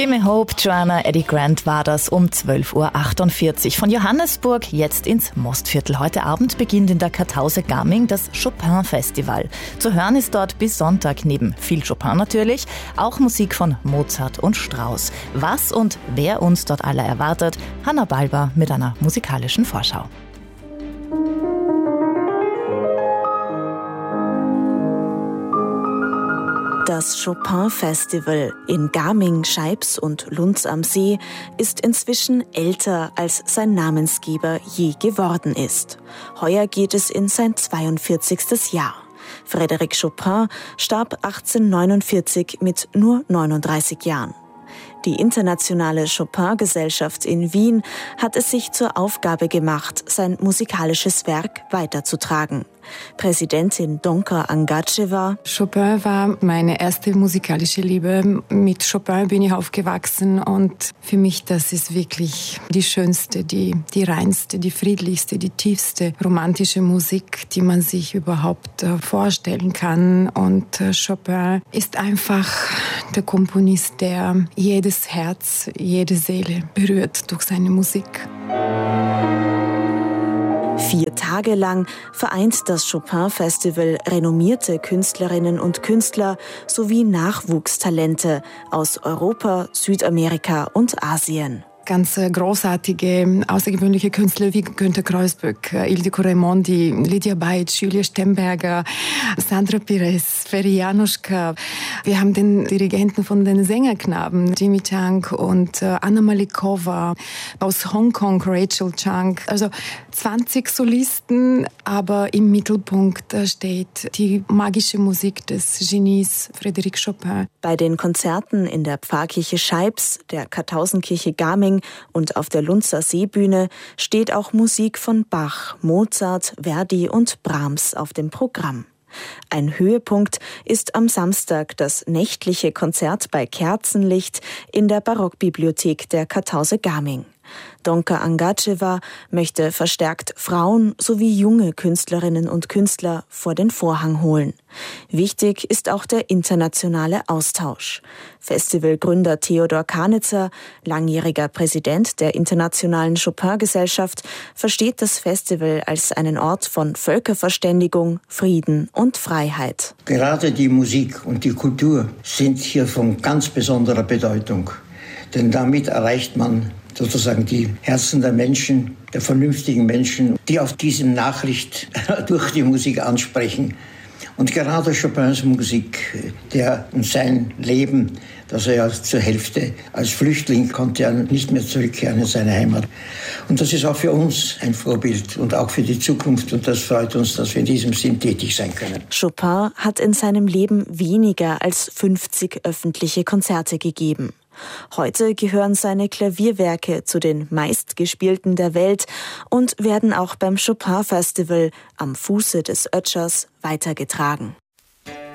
Gimme Hope, Joanna, Eddie Grant war das um 12.48 Uhr. Von Johannesburg jetzt ins Mostviertel. Heute Abend beginnt in der Kartause Gaming das Chopin-Festival. Zu hören ist dort bis Sonntag neben viel Chopin natürlich auch Musik von Mozart und Strauss. Was und wer uns dort alle erwartet, Hanna Balber mit einer musikalischen Vorschau. Das Chopin-Festival in Gaming, Scheibbs und Lunz am See ist inzwischen älter, als sein Namensgeber je geworden ist. Heuer geht es in sein 42. Jahr. Frédéric Chopin starb 1849 mit nur 39 Jahren. Die Internationale Chopin-Gesellschaft in Wien hat es sich zur Aufgabe gemacht, sein musikalisches Werk weiterzutragen. Präsidentin Donka Angacheva: Chopin war meine erste musikalische Liebe. Mit Chopin bin ich aufgewachsen und für mich das ist wirklich die schönste, die reinste, die friedlichste, die tiefste romantische Musik, die man sich überhaupt vorstellen kann. Und Chopin ist einfach der Komponist, der jedes Herz, jede Seele berührt durch seine Musik. 4 Tage lang vereint das Chopin-Festival renommierte Künstlerinnen und Künstler sowie Nachwuchstalente aus Europa, Südamerika und Asien. Ganz großartige, außergewöhnliche Künstler wie Günter Kreuzböck, Ildiko Raimondi, Lydia Bajic, Julia Stemberger, Sandra Pires, Ferry Januszka. Wir haben den Dirigenten von den Sängerknaben, Jimmy Chang, und Anna Malikova, aus Hongkong, Rachel Chang. Also 20 Solisten, aber im Mittelpunkt steht die magische Musik des Genies Frédéric Chopin. Bei den Konzerten in der Pfarrkirche Scheibbs, der Kartausenkirche Gaming und auf der Lunzer Seebühne steht auch Musik von Bach, Mozart, Verdi und Brahms auf dem Programm. Ein Höhepunkt ist am Samstag das nächtliche Konzert bei Kerzenlicht in der Barockbibliothek der Kartause Gaming. Donka Angacheva möchte verstärkt Frauen sowie junge Künstlerinnen und Künstler vor den Vorhang holen. Wichtig ist auch der internationale Austausch. Festivalgründer Theodor Kanitzer, langjähriger Präsident der Internationalen Chopin-Gesellschaft, versteht das Festival als einen Ort von Völkerverständigung, Frieden und Freiheit. Gerade die Musik und die Kultur sind hier von ganz besonderer Bedeutung. Denn damit erreicht man sozusagen die Herzen der Menschen, der vernünftigen Menschen, die auf diese Nachricht durch die Musik ansprechen. Und gerade Chopins Musik, der und sein Leben, das er ja zur Hälfte als Flüchtling konnte er nicht mehr zurückkehren in seine Heimat. Und das ist auch für uns ein Vorbild und auch für die Zukunft. Und das freut uns, dass wir in diesem Sinn tätig sein können. Chopin hat in seinem Leben weniger als 50 öffentliche Konzerte gegeben. Heute gehören seine Klavierwerke zu den meistgespielten der Welt und werden auch beim Chopin-Festival am Fuße des Ötschers weitergetragen.